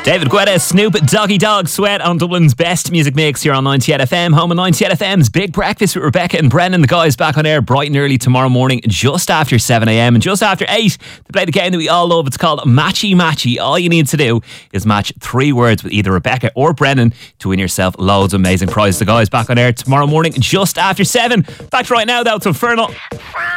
David Guetta, Snoop, Doggy Dog, Sweat on Dublin's best music mix here on 98 FM. Home of 98 FM's Big Breakfast with Rebecca and Brendan. The guys back on air bright and early tomorrow morning, just after 7 a.m. and just after 8 to play the game that we all love. It's called Matchy Matchy. All you need to do is match 3 words with either Rebecca or Brendan to win yourself loads of amazing prizes. The guys back on air tomorrow morning, just after 7. Back to right now, though, to Infernal.